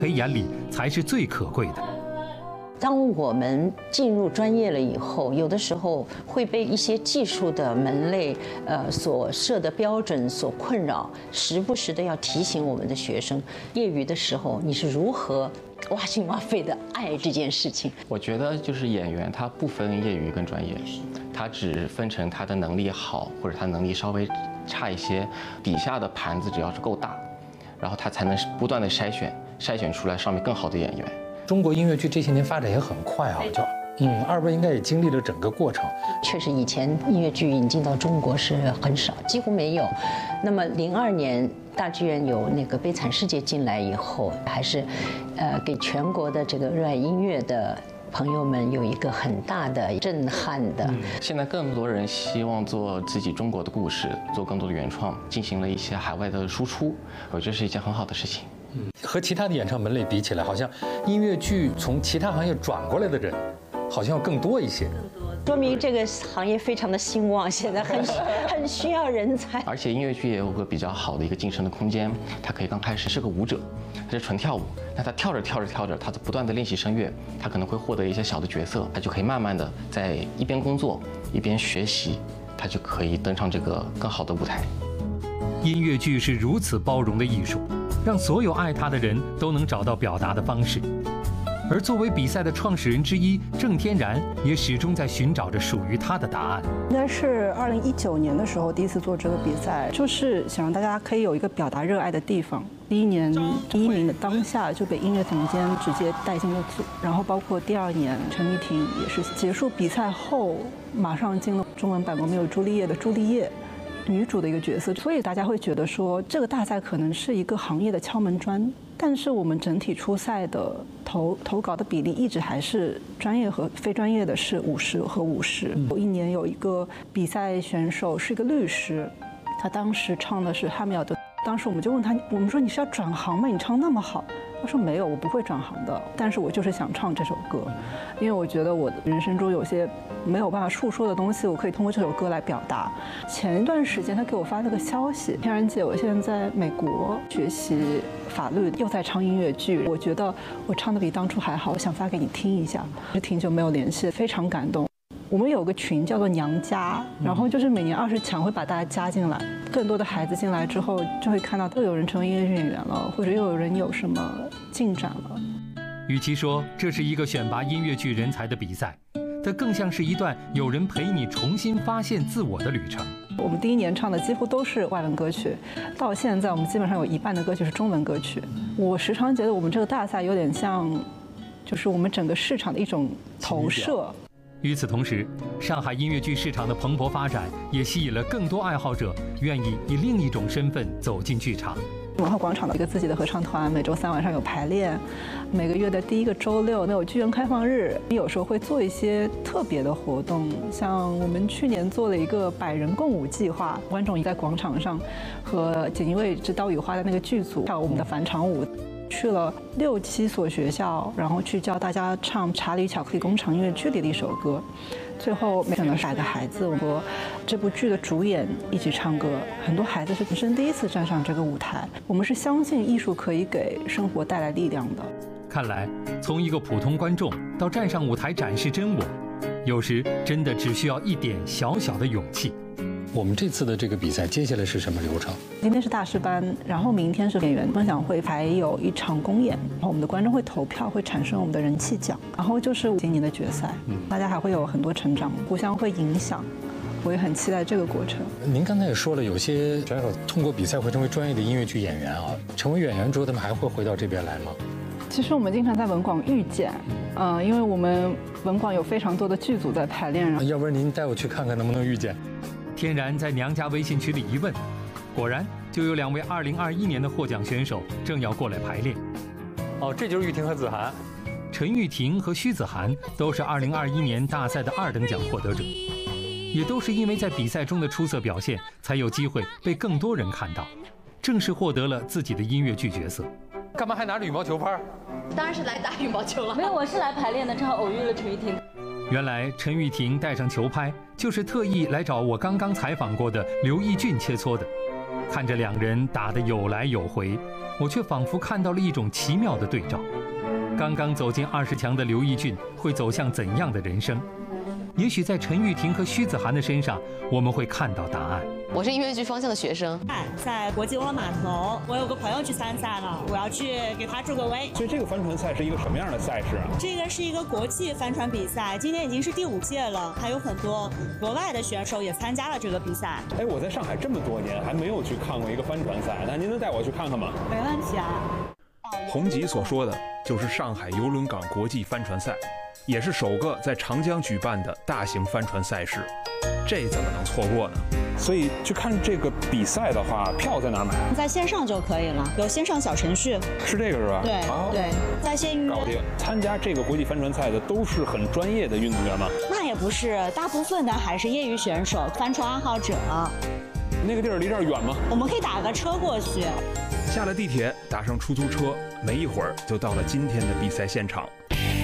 眼里才是最可贵的。 当我们进入专业了以后，有的时候会被一些技术的门类所设的标准所困扰，时不时的要提醒我们的学生，业余的时候你是如何挖心挖肺的爱这件事情。 我觉得就是演员他不分业余跟专业，他只分成他的能力好或者他能力稍微差一些，底下的盘子只要是够大，然后他才能不断的筛选出来上面更好的演员。 中国音乐剧这些年发展也很快啊，二位应该也经历了整个过程。 确实，以前音乐剧引进到中国是很少，几乎没有。那么02年大剧院有那个《悲惨世界》进来以后，还是给全国的这个热爱音乐的朋友们有一个很大的震撼的。 现在更多人希望做自己中国的故事，做更多的原创，进行了一些海外的输出，我觉得是一件很好的事情。 和其他的演唱门类比起来，好像音乐剧从其他行业转过来的人，好像要更多一些。 说明这个行业非常的兴旺，现在很需要人才。 而且音乐剧也有个比较好的一个晋升的空间，他可以刚开始是个舞者，他是纯跳舞，那他跳着，他不断的练习声乐，他可能会获得一些小的角色，他就可以慢慢的在一边工作一边学习，他就可以登上这个更好的舞台。 音乐剧是如此包容的艺术，让所有爱它的人都能找到表达的方式。而作为比赛的创始人之一，郑天然也始终在寻找着属于他的答案。 应该是2019年的时候第一次做这个比赛，就是想让大家可以有一个表达热爱的地方。第一年第一名的当下就被音乐总监直接带进了组，然后包括第2年陈玉婷也是结束比赛后马上进了中文版《罗密欧与朱丽叶》的朱丽叶女主的一个角色，所以大家会觉得说这个大赛可能是一个行业的敲门砖，但是我们整体出赛的投稿的比例一直还是专业和非专业的是50和50。有一年有一个比赛选手是一个律师，他当时唱的是汉密尔顿，当时我们就问他，我们说你是要转行吗？你唱那么好。他说没有，我不会转行的，但是我就是想唱这首歌，因为我觉得我人生中有些没有办法述说的东西，我可以通过这首歌来表达。前一段时间他给我发了个消息，天然姐，我现在在美国学习法律，又在唱音乐剧，我觉得我唱的比当初还好，我想发给你听一下。挺久没有联系，非常感动。我们有个群叫做娘家，然后就是每年20强会把大家加进来，更多的孩子进来之后，就会看到又有人成为音乐剧演员了，或者又有人有什么进展了。 与其说这是一个选拔音乐剧人才的比赛，它更像是一段有人陪你重新发现自我的旅程。 我们第一年唱的几乎都是外文歌曲，到现在我们基本上有一半的歌曲是中文歌曲。我时常觉得我们这个大赛有点像，就是我们整个市场的一种投射。 与此同时，上海音乐剧市场的蓬勃发展也吸引了更多爱好者愿意以另一种身份走进剧场。 文化广场的一个自己的合唱团，每周3晚上有排练，每个月的第1个周六有剧院开放日，有时候会做一些特别的活动，像我们去年做了一个100人共舞计划，观众也在广场上和锦衣卫之刀与花的那个剧组跳我们的返场舞。去了6、7所学校，然后去教大家唱《查理巧克力工厂》音乐剧里的一首歌。最后选了100个孩子和这部剧的主演一起唱歌，很多孩子是人生第一次站上这个舞台。我们是相信艺术可以给生活带来力量的。 看来，从一个普通观众到站上舞台展示真我，有时真的只需要一点小小的勇气。 我们这次的这个比赛接下来是什么流程？ 今天是大师班，然后明天是演员分享会，还有一场公演。然后我们的观众会投票，会产生我们的人气奖，然后就是今年的决赛。大家还会有很多成长，互相会影响。我也很期待这个过程。 您刚才也说了，有些选手通过比赛会成为专业的音乐剧演员啊。成为演员之后，他们还会回到这边来吗？ 其实我们经常在文广遇见，因为我们文广有非常多的剧组在排练。 要不然您带我去看看能不能遇见。 天然在娘家微信群里一问，果然就有2位2021年的获奖选手正要过来排练。 哦，这就是玉婷和子涵。 陈玉婷和徐子涵都是2021年大赛的2等奖获得者，也都是因为在比赛中的出色表现，才有机会被更多人看到，正式获得了自己的音乐剧角色。 干嘛还拿着羽毛球拍？ 当然是来打羽毛球了。 没有，我是来排练的，正好偶遇了陈玉婷。 原来陈玉婷带上球拍，就是特意来找我刚刚采访过的刘奕俊切磋的。 看着两人打得有来有回，我却仿佛看到了一种奇妙的对照。刚刚走进20强的刘奕俊会走向怎样的人生？也许在陈玉婷和徐子涵的身上，我们会看到答案。 我是音乐剧双向的学生， 在国际游轮码头，我有个朋友去参赛了，我要去给他助个威。 所以这个帆船赛是一个什么样的赛事啊？ 这个是一个国际帆船比赛，今年已经是第5届了，还有很多国外的选手也参加了这个比赛。 哎，我在上海这么多年还没有去看过一个帆船赛，那您能带我去看看吗？ 没问题啊。 洪吉所说的就是上海邮轮港国际帆船赛，也是首个在长江举办的大型帆船赛事，这怎么能错过呢？所以去看这个比赛的话，票在哪儿买？ 在线上就可以了，有线上小程序。 是这个是吧？ 对、对，在线预约。 搞定。参加这个国际帆船赛的都是很专业的运动员吗？ 那也不是，大部分的还是业余选手、帆船爱好者。 那个地儿离这儿远吗？ 我们可以打个车过去。 下了地铁，打上出租车，没一会儿就到了今天的比赛现场。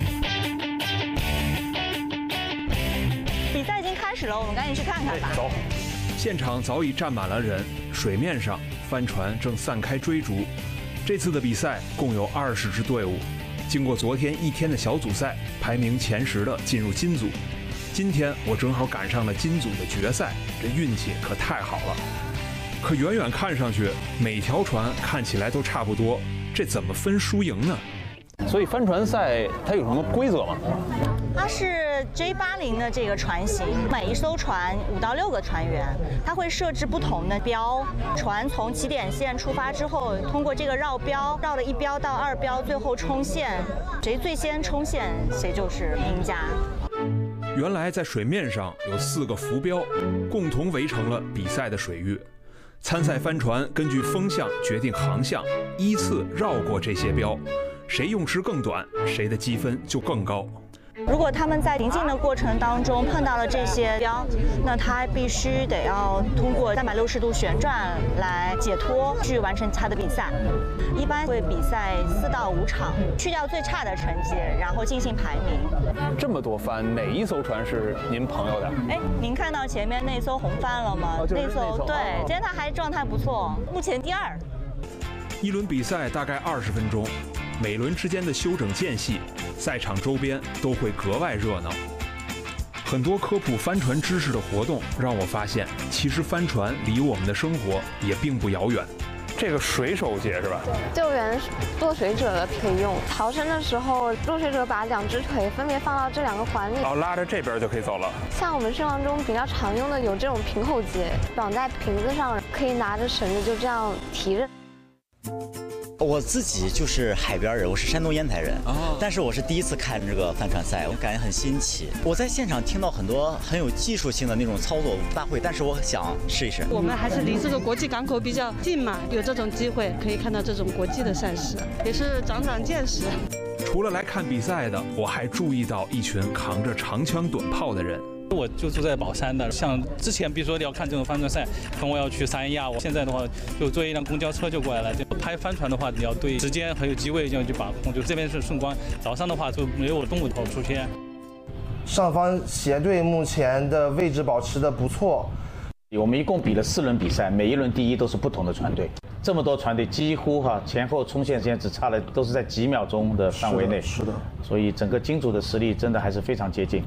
比赛已经开始了，我们赶紧去看看吧。 走。现场早已站满了人，水面上帆船正散开追逐。这次的比赛共有20支队伍，经过昨天1天的小组赛，排名前10的进入金组。今天我正好赶上了金组的决赛，这运气可太好了。可远远看上去，每条船看起来都差不多，这怎么分输赢呢？所以帆船赛它有什么规则吗？ 它是 J80的这个船型，每一艘船5到6个船员，它会设置不同的标。船从起点线出发之后，通过这个绕标，绕了1标到2标，最后冲线，谁最先冲线，谁就是赢家。 原来在水面上有4个浮标，共同围成了比赛的水域。参赛帆船根据风向决定航向，依次绕过这些标，谁用时更短，谁的积分就更高。 如果他们在行进的过程当中碰到了这些标，那他必须得要通过360度旋转来解脱，去完成他的比赛。一般会比赛4到5场，去掉最差的成绩，然后进行排名。 这么多帆，哪一艘船是您朋友的？ 哎，您看到前面那艘红帆了吗？ 就是那艘对，今天他还状态不错，目前第2。 一轮比赛大概20分钟，每轮之间的休整间隙，赛场周边都会格外热闹。很多科普帆船知识的活动让我发现，其实帆船离我们的生活也并不遥远。这个水手节是吧？ 救援落水者的可以用，逃生的时候，落水者把2只腿分别放到这2个环里， 拉着这边就可以走了。 像我们生活中比较常用的有这种平口节，绑在瓶子上，可以拿着绳子就这样提着。 我自己就是海边人，我是山东烟台人，但是我是第一次看这个帆船赛，我感觉很新奇。我在现场听到很多很有技术性的那种操作，我不大会，但是我想试一试。 我们还是离这个国际港口比较近嘛，有这种机会可以看到这种国际的赛事，也是长长见识。 除了来看比赛的，我还注意到一群扛着长枪短炮的人。 我就住在宝山的，像之前比如说你要看这种帆船赛，可能我要去三亚，我现在的话就坐一辆公交车就过来了。拍帆船的话，你要对时间还有机位这样去把控，就这边是顺光，早上的话就没有中午头出现。 上方协队目前的位置保持得不错。 我们一共比了4轮比赛，每一轮第1都是不同的船队。这么多船队几乎前后冲线时间只差了，都是在几秒钟的范围内。 是的。 所以整个金组的实力真的还是非常接近。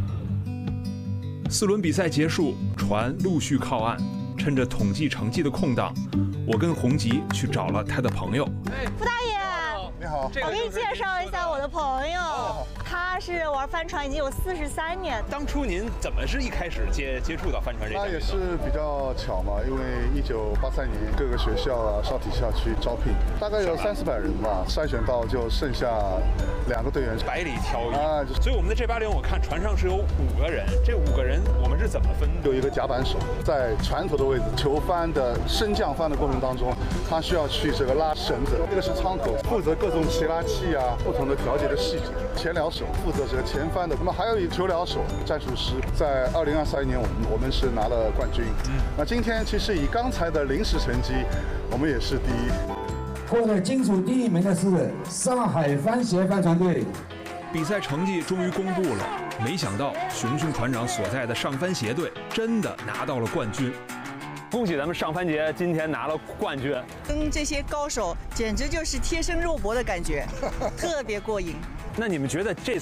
4轮比赛结束，船陆续靠岸。趁着统计成绩的空档，我跟洪吉去找了他的朋友。 傅大爷， 你好， 我给你介绍一下我的朋友，他是玩帆船已经有43年。 当初您怎么是一开始接触到帆船这个？ 那也是比较巧嘛，因为1983年各个学校啊、少体校去招聘，大概有300-400人吧，筛选到就剩下2个队员， 百里挑一啊。所以我们的J80，我看船上是有5个人，这5个人我们是怎么分？ 有一个甲板手在船头的位置，球帆的升降帆的过程当中，他需要去这个拉绳子，这个是舱口，负责各种齐拉器啊、不同的调节的细节。前僚手负责这个前帆的，那么还有一个球僚手、战术师，在2023年我们是拿了冠军。那今天其实以刚才的临时成绩，我们也是第1。 获得金组第1名的是上海帆协帆船队。 比赛成绩终于公布了，没想到熊熊船长所在的上帆协队真的拿到了冠军。 恭喜咱们上帆节今天拿了冠军， 跟这些高手简直就是贴身肉搏的感觉，特别过瘾。 那你们觉得这